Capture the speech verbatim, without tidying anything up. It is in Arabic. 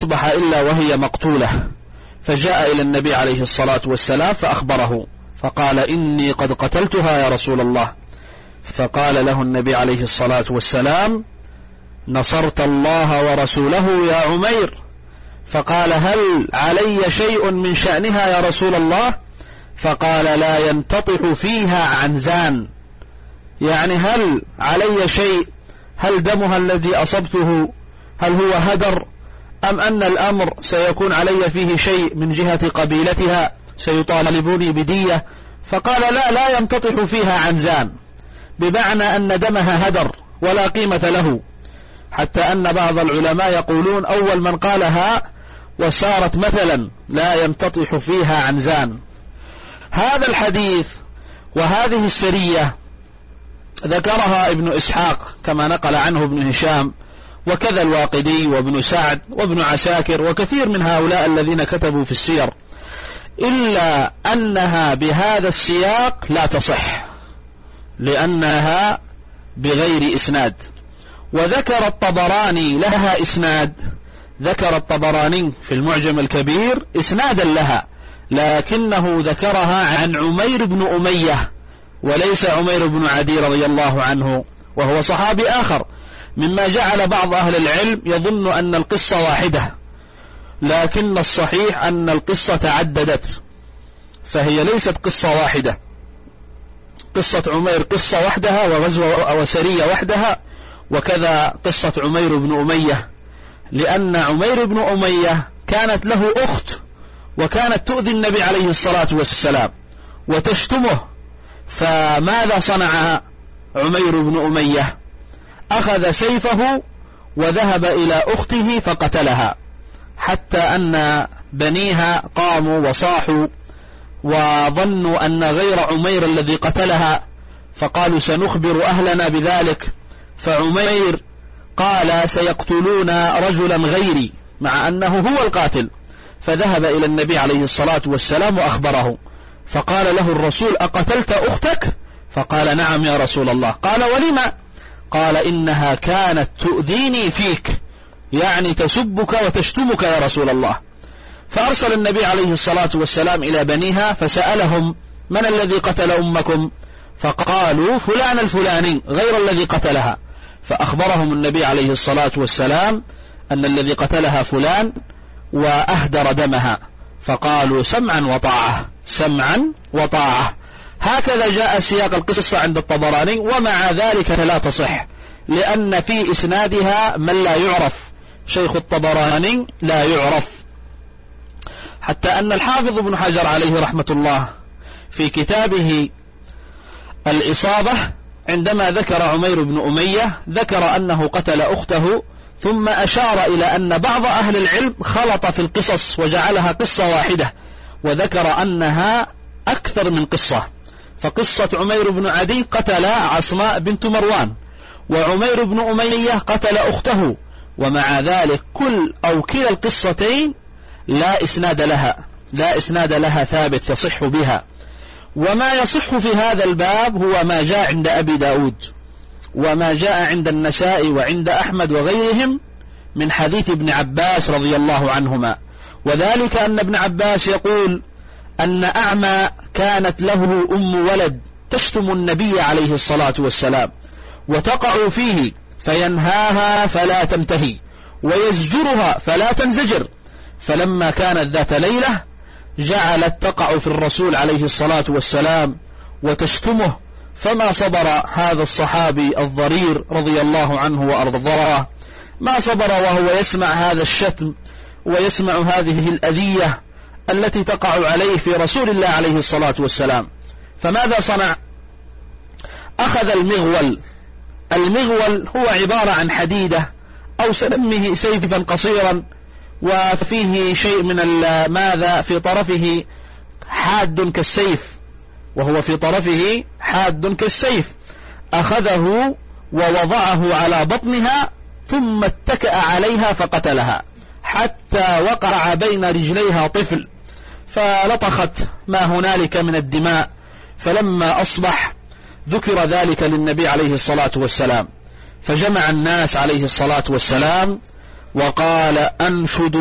أصبح إلا وهي مقتولة، فجاء إلى النبي عليه الصلاة والسلام فأخبره، فقال إني قد قتلتها يا رسول الله. فقال له النبي عليه الصلاة والسلام نصرت الله ورسوله يا عمير. فقال هل علي شيء من شأنها يا رسول الله؟ فقال لا ينتطح فيها عنزان، يعني هل علي شيء؟ هل دمها الذي أصبته هل هو هدر، أم أن الأمر سيكون علي فيه شيء من جهة قبيلتها سيطالبوني بدية؟ فقال لا لا ينتطح فيها عنزان، بمعنى أن دمها هدر ولا قيمة له، حتى أن بعض العلماء يقولون أول من قالها وصارت مثلا لا ينتطح فيها عنزان. هذا الحديث وهذه السرية ذكرها ابن إسحاق كما نقل عنه ابن هشام، وكذا الواقدي وابن سعد وابن عساكر وكثير من هؤلاء الذين كتبوا في السير، إلا أنها بهذا السياق لا تصح لأنها بغير إسناد. وذكر الطبراني لها إسناد، ذكر الطبراني في المعجم الكبير إسنادا لها، لكنه ذكرها عن عمير بن أمية وليس عمير بن عدي رضي الله عنه، وهو صحابي آخر، مما جعل بعض أهل العلم يظن أن القصة واحدة، لكن الصحيح أن القصة تعددت، فهي ليست قصة واحدة. قصة عمير قصة وحدها وغزوة وسرية وحدها، وكذا قصة عمير بن أمية، لأن عمير بن أمية كانت له أخت وكانت تؤذي النبي عليه الصلاة والسلام وتشتمه، فماذا صنع عمير بن أمية؟ أخذ سيفه وذهب إلى أخته فقتلها، حتى أن بنيها قاموا وصاحوا وظنوا أن غير عمير الذي قتلها، فقالوا سنخبر أهلنا بذلك. فعمير قال سيقتلون رجلا غيري مع أنه هو القاتل، فذهب إلى النبي عليه الصلاة والسلام وأخبره، فقال له الرسول أقتلت أختك؟ فقال نعم يا رسول الله. قال ولما؟ قال إنها كانت تؤذيني فيك، يعني تسبك وتشتمك يا رسول الله. فأرسل النبي عليه الصلاة والسلام إلى بنيها فسألهم من الذي قتل أمكم؟ فقالوا فلان الفلاني غير الذي قتلها، فأخبرهم النبي عليه الصلاة والسلام أن الذي قتلها فلان وأهدر دمها، فقالوا سمعا وطاعة سمعا وطاعة. هكذا جاء سياق القصة عند الطبراني، ومع ذلك لا تصح لأن في إسنادها من لا يعرف، شيخ الطبراني لا يعرف، حتى أن الحافظ ابن حجر عليه رحمة الله في كتابه الإصابة عندما ذكر عمير بن أمية ذكر أنه قتل أخته، ثم أشار إلى أن بعض أهل العلم خلط في القصص وجعلها قصة واحدة، وذكر أنها أكثر من قصة. فقصة عمير بن عدي قتل عصماء بنت مروان، وعمير بن أمية قتل أخته، ومع ذلك كل أو كلا القصتين لا إسناد لها، لا إسناد لها ثابت يصح بها. وما يصح في هذا الباب هو ما جاء عند أبي داود وما جاء عند النسائي وعند أحمد وغيرهم من حديث ابن عباس رضي الله عنهما، وذلك أن ابن عباس يقول أن أعمى كانت له أم ولد تشتم النبي عليه الصلاة والسلام وتقع فيه فينهاها فلا تنتهي ويزجرها فلا تنزجر، فلما كانت ذات ليلة جعلت تقع في الرسول عليه الصلاة والسلام وتشتمه، فما صبر هذا الصحابي الضرير رضي الله عنه وأرضاه، ما صبر وهو يسمع هذا الشتم ويسمع هذه الأذية التي تقع عليه في رسول الله عليه الصلاة والسلام. فماذا صنع؟ أخذ المغول. المغول هو عبارة عن حديدة أو سنمه سيفا قصيرا وفيه شيء من ماذا في طرفه حاد كالسيف، وهو في طرفه حاد كالسيف، أخذه ووضعه على بطنها ثم اتكأ عليها فقتلها حتى وقع بين رجليها طفل، فلطخت ما هنالك من الدماء. فلما أصبح ذكر ذلك للنبي عليه الصلاة والسلام، فجمع الناس عليه الصلاة والسلام وقال أنشد